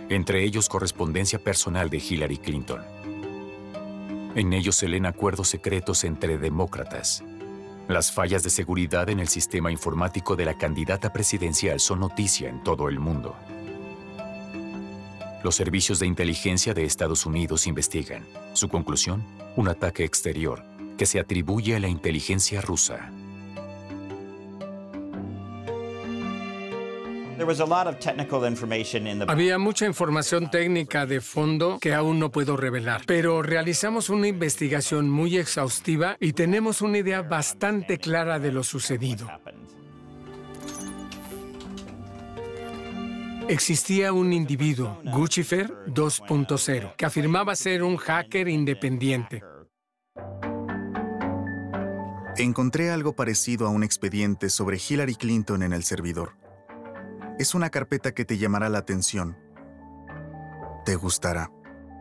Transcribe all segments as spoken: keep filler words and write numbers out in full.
entre ellos correspondencia personal de Hillary Clinton. En ellos se leen acuerdos secretos entre demócratas. Las fallas de seguridad en el sistema informático de la candidata presidencial son noticia en todo el mundo. Los servicios de inteligencia de Estados Unidos investigan. Su conclusión, un ataque exterior que se atribuye a la inteligencia rusa. Había mucha información técnica de fondo que aún no puedo revelar, pero realizamos una investigación muy exhaustiva y tenemos una idea bastante clara de lo sucedido. Existía un individuo, Guccifer dos punto cero, que afirmaba ser un hacker independiente. Encontré algo parecido a un expediente sobre Hillary Clinton en el servidor. Es una carpeta que te llamará la atención. Te gustará.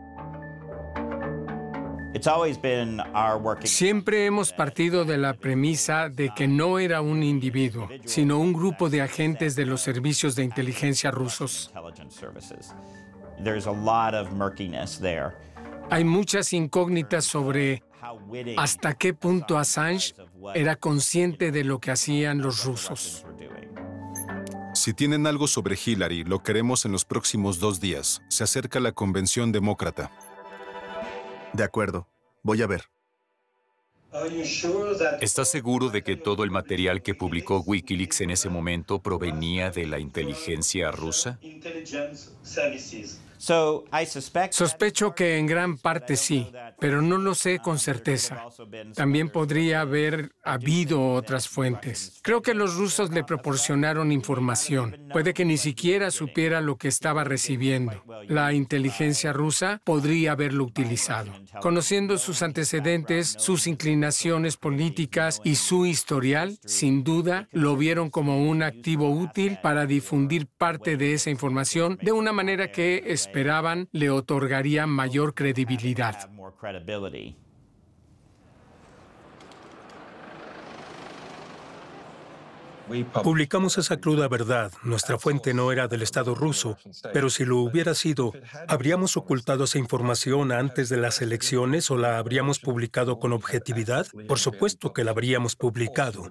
Siempre hemos partido de la premisa de que no era un individuo, sino un grupo de agentes de los servicios de inteligencia rusos. Hay muchas incógnitas sobre hasta qué punto Assange era consciente de lo que hacían los rusos. Si tienen algo sobre Hillary, lo queremos en los próximos dos días. Se acerca la convención demócrata. De acuerdo. Voy a ver. ¿Estás seguro de que todo el material que publicó Wikileaks en ese momento provenía de la inteligencia rusa? Sospecho que en gran parte sí, pero no lo sé con certeza. También podría haber habido otras fuentes. Creo que los rusos le proporcionaron información. Puede que ni siquiera supiera lo que estaba recibiendo. La inteligencia rusa podría haberlo utilizado. Conociendo sus antecedentes, sus inclinaciones políticas y su historial, sin duda, lo vieron como un activo útil para difundir parte de esa información de una manera que esperaban le otorgaría mayor credibilidad. Publicamos esa cruda verdad. Nuestra fuente no era del Estado ruso, pero si lo hubiera sido, ¿habríamos ocultado esa información antes de las elecciones o la habríamos publicado con objetividad? Por supuesto que la habríamos publicado.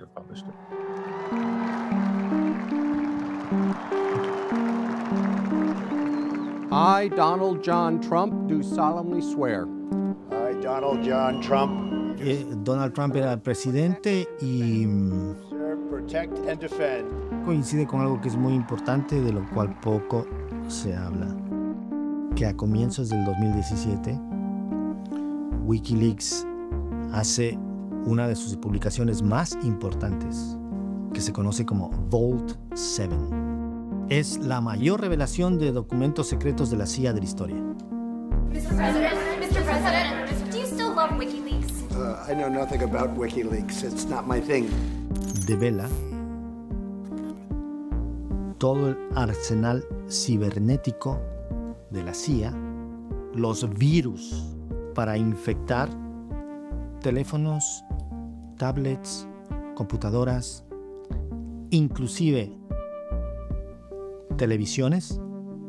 I, Donald John Trump, do solemnly swear. I, Donald John Trump. Eh, Donald Trump era el presidente y Serve, protect, and defend. coincide con algo que es muy importante, de lo cual poco se habla. Que a comienzos del dos mil diecisiete, Wikileaks hace una de sus publicaciones más importantes, que se conoce como Vault siete. Es la mayor revelación de documentos secretos de la C I A de la historia. mister President, mister President, do you still love WikiLeaks? Uh, I know nothing about WikiLeaks. It's not my thing. Devela todo el arsenal cibernético de la C I A, los virus para infectar teléfonos, tablets, computadoras, inclusive televisiones.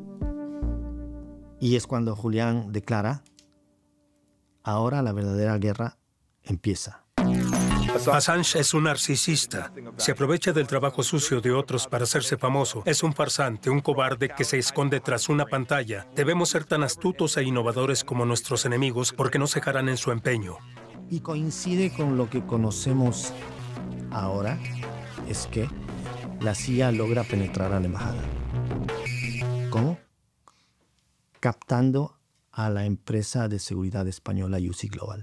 Y es cuando Julián declara: ahora la verdadera guerra empieza. Assange es un narcisista. Se aprovecha del trabajo sucio de otros para hacerse famoso. Es un farsante, un cobarde que se esconde tras una pantalla. Debemos ser tan astutos e innovadores como nuestros enemigos porque no cejarán en su empeño. Y coincide con lo que conocemos ahora, es que la C I A logra penetrar a la embajada. ¿Cómo? Captando a la empresa de seguridad española U C Global.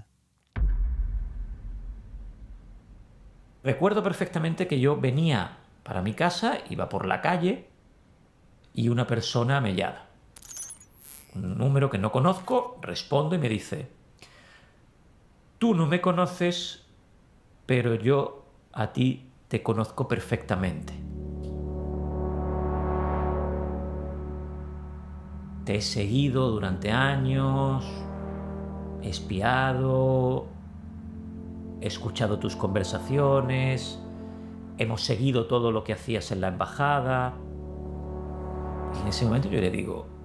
Recuerdo perfectamente que yo venía para mi casa, iba por la calle y una persona me llama. Un número que no conozco, respondo y me dice: tú no me conoces, pero yo a ti te conozco perfectamente. Te he seguido durante años, he espiado, he escuchado tus conversaciones, hemos seguido todo lo que hacías en la embajada. Y en ese momento yo le digo: